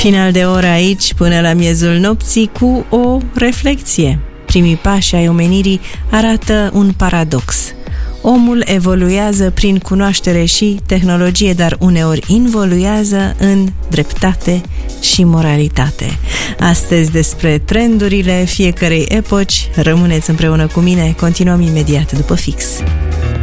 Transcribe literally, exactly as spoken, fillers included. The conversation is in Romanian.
Final de oră aici până la miezul nopții cu o reflecție. Primii pași ai omenirii arată un paradox. Omul evoluează prin cunoaștere și tehnologie, dar uneori involuează în dreptate și moralitate. Astăzi despre trendurile fiecărei epoci. Rămâneți împreună cu mine, continuăm imediat după fix.